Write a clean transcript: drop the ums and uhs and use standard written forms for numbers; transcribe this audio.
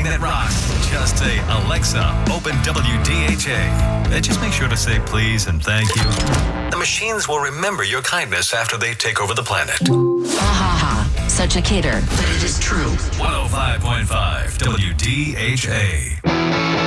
that rocks. Just say, Alexa, open WDHA. And just make sure to say please and thank you. The machines will remember your kindness after they take over the planet. Such a kidder, but it is true. 105.5 WDHA.